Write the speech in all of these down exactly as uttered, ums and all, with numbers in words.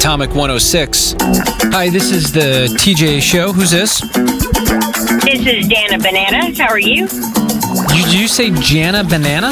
Atomic one oh six. Hi, this is the T J Show. Who's this? This is Dana Banana. How are you? You, did you say Jana Banana?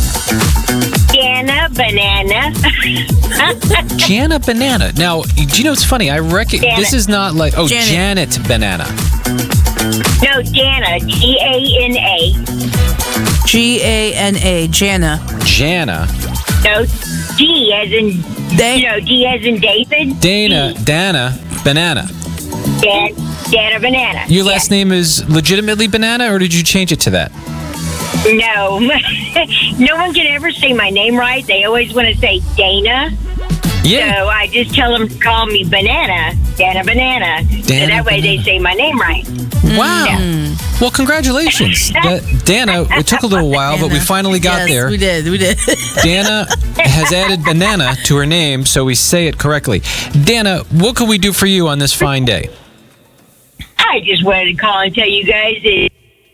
Dana Banana. Jana Banana. Now, do you know what's funny? I reckon Janet. this is not like, oh, Janet. Janet Banana. No, Dana. G A N A. G A N A, Jana. Jana. No, D as in, They- you know, D as in David. Dana, D. Dana, Banana. Dan, Dana Banana. Your last name is legitimately Banana, or did you change it to that? No. No one can ever say my name right. They always want to say Dana. Yeah. So I just tell them to call me Banana. Dana Banana. so Dana that way they Banana. say my name right. Wow. Yeah. Well, congratulations. Da- Dana, it took a little while, but we finally got yes, there. we did, we did. Dana has added banana to her name, so we say it correctly. Dana, what can we do for you on this fine day? I just wanted to call and tell you guys that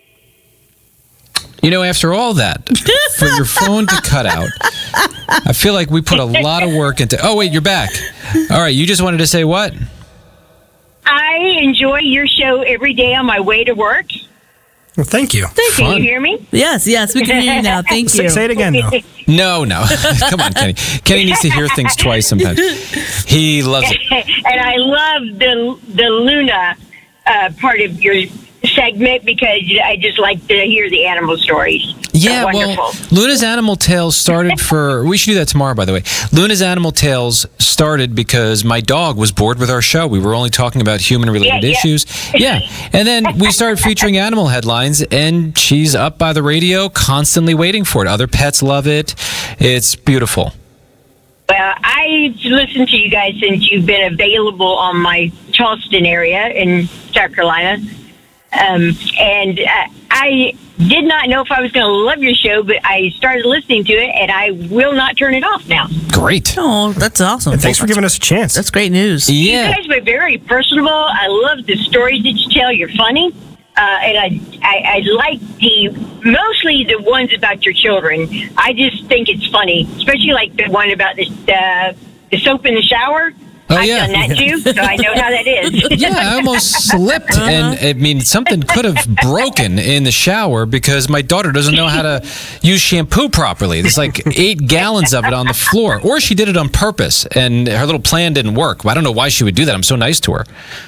You know, after all that, for your phone to cut out, I feel like we put a lot of work into... Oh, wait, you're back. All right, you just wanted to say what? I enjoy your show every day on my way to work. Well, thank you. Thank Can Fun. you hear me? Yes, yes, we can hear you now. Thank Say, you. say it again, though. No, no. Come on, Kenny. Kenny needs to hear things twice sometimes. He loves it. And I love the the Luna uh, part of your segment because I just like to hear the animal stories. Yeah, They're well, wonderful. Luna's Animal Tales started for... We should do that tomorrow, by the way. Luna's Animal Tales started because my dog was bored with our show. We were only talking about human-related Yeah, yeah. issues. Yeah, and then we started featuring animal headlines, and she's up by the radio constantly waiting for it. Other pets love it. It's beautiful. Well, I listened to you guys since you've been available on my Charleston area in South Carolina. Um, and uh, I did not know if I was going to love your show, but I started listening to it, and I will not turn it off now. Great. Oh, that's awesome. Thanks for giving us a chance. That's great news. Yeah. You guys were very personable. I love the stories that you tell. You're funny. Uh, and I, I, I like the, mostly the ones about your children. I just think it's funny, especially like the one about the, uh, the soap in the shower. Oh, I've yeah. done that too, so I know how that is. Yeah, I almost slipped, and I mean, something could have broken in the shower because my daughter doesn't know how to use shampoo properly. There's like eight gallons of it on the floor, or she did it on purpose, and her little plan didn't work. I don't know why she would do that. I'm so nice to her.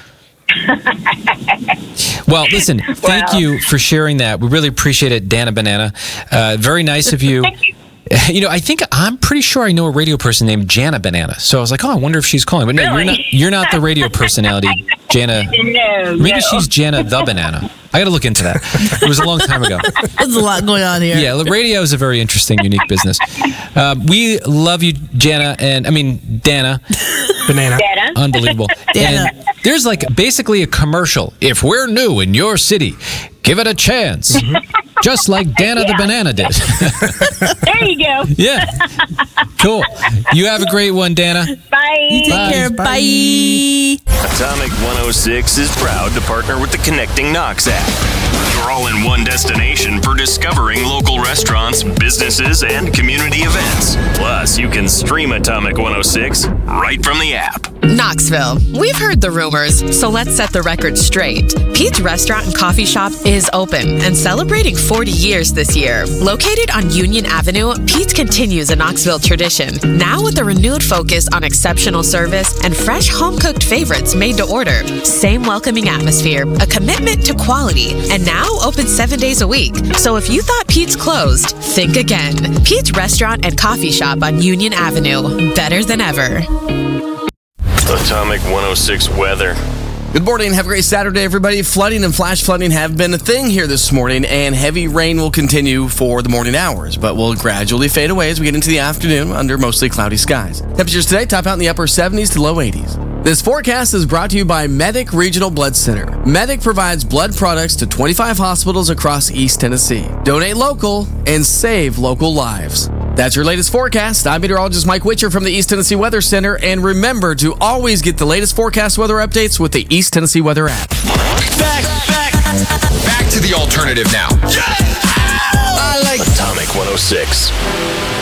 Well, listen, thank Wow. you for sharing that. We really appreciate it, Dana Banana. Uh, very nice of you. Thank you. You know, I think I'm pretty sure I know a radio person named Jana Banana. So I was like, oh, I wonder if she's calling. But no, Really? you're not. You're not the radio personality, Jana. No, Maybe no. she's Jana the Banana. I got to look into that. It was a long time ago. There's a lot going on here. Yeah, radio is a very interesting, unique business. Uh, we love you, Jana, and I mean Dana. Banana. Dana. Unbelievable. Dana. And there's like basically a commercial. If we're new in your city, give it a chance. Just like Dana the Yeah. Banana did. There you go. Yeah. Cool. You have a great one, Dana. Bye. Take Bye. care. Bye. Atomic one oh six is proud to partner with the Connecting Knox app. Your all-in-one destination for discovering local restaurants, businesses, and community events. Plus, you can stream Atomic one oh six right from the app. Knoxville. We've heard the rumors, so let's set the record straight. Pete's Restaurant and Coffee Shop is open and celebrating forty years this year. Located on Union Avenue, Pete's continues a Knoxville tradition, now with a renewed focus on exceptional service and fresh home-cooked favorites made to order. Same welcoming atmosphere, a commitment to quality, and now open seven days a week. So if you thought Pete's closed, think again. Pete's Restaurant and Coffee Shop on Union Avenue. Better than ever. Atomic one oh six weather. Good morning. Have a great Saturday, everybody. Flooding and flash flooding have been a thing here this morning, and heavy rain will continue for the morning hours, but will gradually fade away as we get into the afternoon under mostly cloudy skies. Temperatures today top out in the upper seventies to low eighties. This forecast is brought to you by Medic Regional Blood Center. Medic provides blood products to twenty-five hospitals across East Tennessee. Donate local and save local lives. That's your latest forecast. I'm meteorologist Mike Witcher from the East Tennessee Weather Center, and remember to always get the latest forecast weather updates with the East Tennessee Weather app. Back, back, back to the alternative now. Yeah! I like Atomic one oh six.